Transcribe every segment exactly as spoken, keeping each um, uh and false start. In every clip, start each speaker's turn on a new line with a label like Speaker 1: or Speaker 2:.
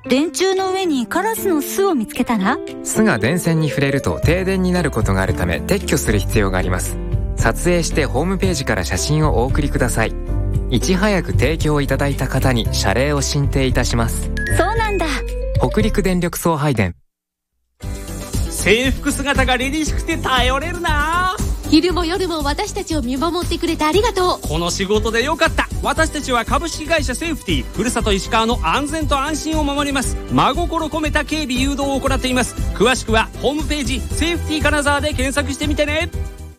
Speaker 1: 電柱の上にカラスの巣を見つけたら、
Speaker 2: 巣が電線に触れると停電になることがあるため撤去する必要があります。撮影してホームページから写真をお送りください。いち早く提供いただいた方に謝礼を進呈いたします。
Speaker 1: そうなんだ。
Speaker 2: 北陸電力送配電。
Speaker 3: 制服姿が凛々しくて頼れるな。
Speaker 4: 昼も夜も私たちを見守ってくれてありがとう。
Speaker 3: この仕事でよかった。私たちは株式会社セーフティーふるさと石川の安全と安心を守ります。真心込めた警備誘導を行っています。詳しくはホームページセーフティー金沢で検索してみてね。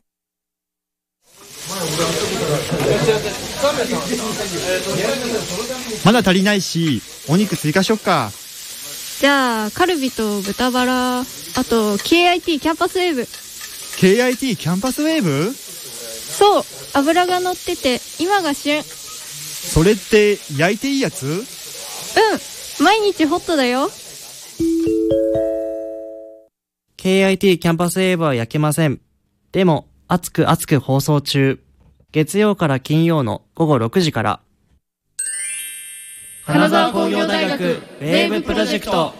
Speaker 5: まだ足りないし、お肉追加しよっか。
Speaker 6: じゃあカルビと豚バラ、あと ケーアイティー キャンパスウェーブ。
Speaker 5: ケーアイティー キャンパスウェーブ？
Speaker 6: そう、脂が乗ってて今が旬。
Speaker 5: それって焼いていいやつ？うん、
Speaker 6: 毎日ホットだよ。
Speaker 7: ケーアイティー キャンパスウェーブは焼けません。でも熱く熱く放送中。月曜から金曜の午後ろくじから。
Speaker 8: 金沢工業大学ウェーブプロジェクト。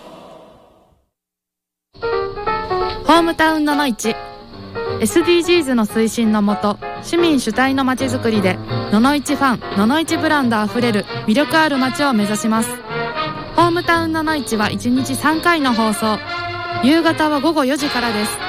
Speaker 9: ホームタウンののいち エスディージーズ の推進のもと、市民主体のまちづくりでののいちファン、ののいちブランドあふれる魅力ある街を目指します。ホームタウンののいちはいちにちさんかいの放送、夕方は午後よじからです。